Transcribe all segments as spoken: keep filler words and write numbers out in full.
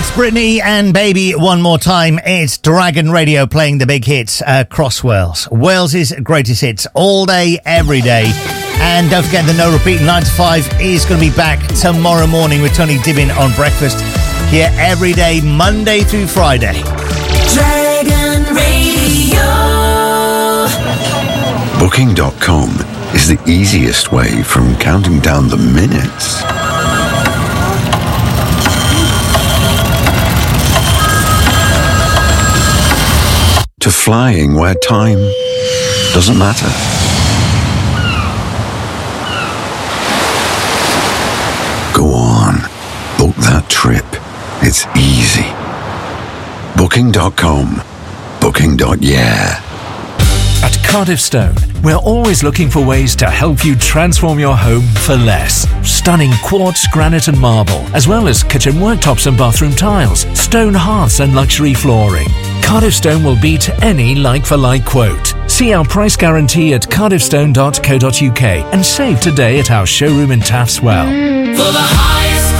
It's Britney and Baby one more time. It's Dragon Radio playing the big hits across Wales. Wales's greatest hits all day, every day. And don't forget the No Repeat nine to five is going to be back tomorrow morning with Tony Dibbin on Breakfast. Here every day, Monday through Friday. Dragon Radio. Booking dot com is the easiest way from counting down the minutes to flying where time doesn't matter. Go on, book that trip. It's easy. Booking dot com. Booking. Yeah. At Cardiff Stone, we're always looking for ways to help you transform your home for less. Stunning quartz, granite and marble, as well as kitchen worktops and bathroom tiles, stone hearths and luxury flooring. Cardiff Stone will beat any like-for-like quote. See our price guarantee at cardiff stone dot co dot uk and save today at our showroom in Taffs Well. For the highest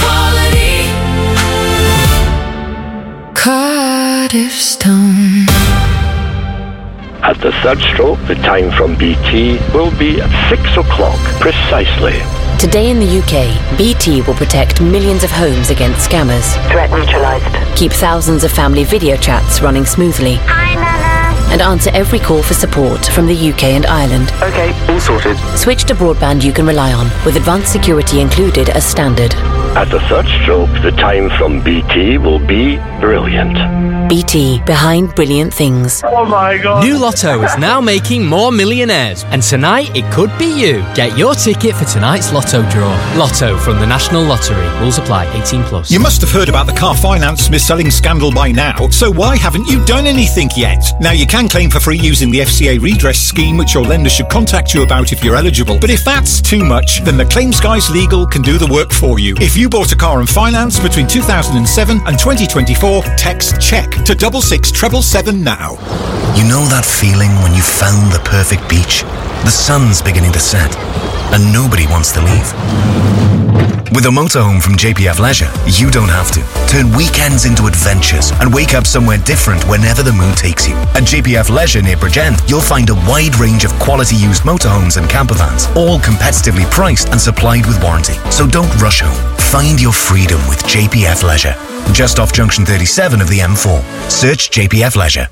quality, Cardiff Stone. At the third stroke, the time from B T will be at six o'clock precisely. Today in the U K, B T will protect millions of homes against scammers. Threat neutralised. Keep thousands of family video chats running smoothly. Hi, Nana. And answer every call for support from the U K and Ireland. Okay, all sorted. Switch to broadband you can rely on, with advanced security included as standard. At the third stroke, the time from B T will be brilliant. B T, behind brilliant things. Oh my God. New Lotto is now making more millionaires, and tonight it could be you. Get your ticket for tonight's Lotto draw. Lotto from the National Lottery. Rules apply. eighteen plus. You must have heard about the car finance mis-selling scandal by now, so why haven't you done anything yet? Now you can claim for free using the F C A redress scheme, which your lender should contact you about if you're eligible. But if that's too much, then the Claims Guys Legal can do the work for you. If you bought a car on finance between two thousand seven and twenty twenty-four, text CHECK to double six seven seven seven now. You know that feeling when you found the perfect beach? The sun's beginning to set, and nobody wants to leave. With a motorhome from J P F Leisure, you don't have to. Turn weekends into adventures and wake up somewhere different whenever the mood takes you. At J P F Leisure near Bridgend, you'll find a wide range of quality used motorhomes and campervans, all competitively priced and supplied with warranty. So don't rush home. Find your freedom with J P F Leisure. Just off junction thirty-seven of the M four. Search J P F Leisure.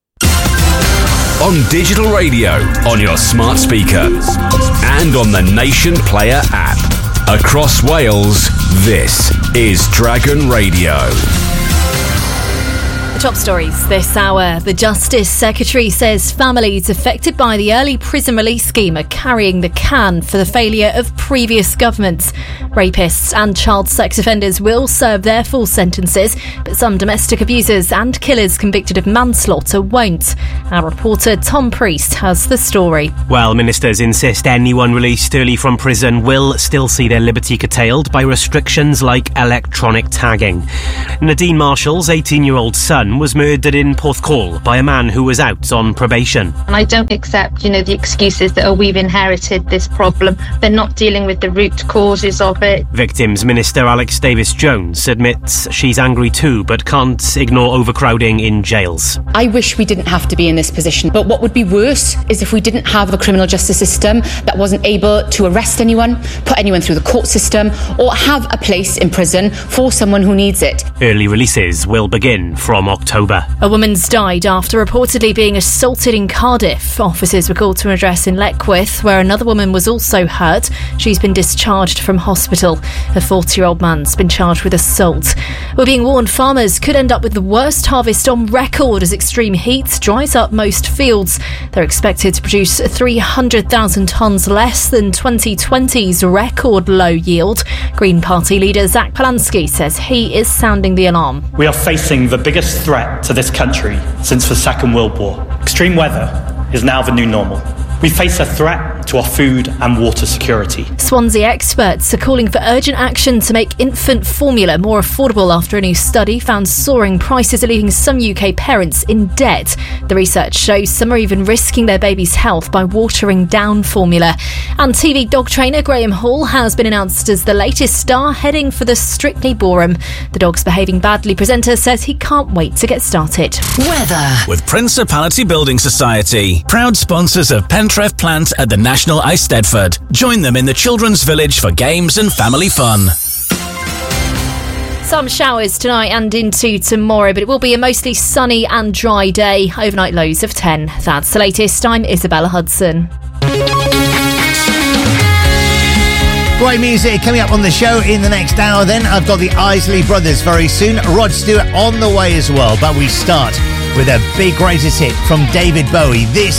On digital radio, on your smart speaker, and on the Nation Player app. Across Wales, this is Dragon Radio. The top stories this hour. The Justice Secretary says families affected by the early prison release scheme are carrying the can for the failure of previous governments. Rapists and child sex offenders will serve their full sentences, but some domestic abusers and killers convicted of manslaughter won't. Our reporter Tom Priest has the story. Well, ministers insist anyone released early from prison will still see their liberty curtailed by restrictions like electronic tagging. Nadine Marshall's eighteen-year-old son was murdered in Porthcawl by a man who was out on probation. And I don't accept, you know, the excuses that, oh, we've inherited this problem. They're not dealing with the root causes of it. Victims Minister Alex Davies-Jones admits she's angry too, but can't ignore overcrowding in jails. I wish we didn't have to be in this position, but what would be worse is if we didn't have a criminal justice system that wasn't able to arrest anyone, put anyone through the court system, or have a place in prison for someone who needs it. Early releases will begin from October. A woman's died after reportedly being assaulted in Cardiff. Officers were called to an address in Leckwith, where another woman was also hurt. She's been discharged from hospital. A forty-year-old man's been charged with assault. We're being warned farmers could end up with the worst harvest on record as extreme heat dries up most fields. They're expected to produce three hundred thousand tonnes less than twenty twenty's record low yield. Green Party leader Zach Polansky says he is sounding the alarm. We are facing the biggest threat to this country since the Second World War. Extreme weather is now the new normal. We face a threat to our food and water security. Swansea experts are calling for urgent action to make infant formula more affordable after a new study found soaring prices are leaving some U K parents in debt. The research shows some are even risking their baby's health by watering down formula. And T V dog trainer Graham Hall has been announced as the latest star heading for the Strictly Borum. The Dogs Behaving Badly presenter says he can't wait to get started. Weather with Principality Building Society, proud sponsors of Pentref Plant at the National Ice Stedford. Join them in the Children's Village for games and family fun. Some showers tonight and into tomorrow, but it will be a mostly sunny and dry day. Overnight lows of ten. That's the latest. I'm Isabella Hudson. Great music coming up on the show in the next hour. Then I've got the Isley Brothers very soon. Rod Stewart on the way as well. But we start with a big greatest hit from David Bowie. This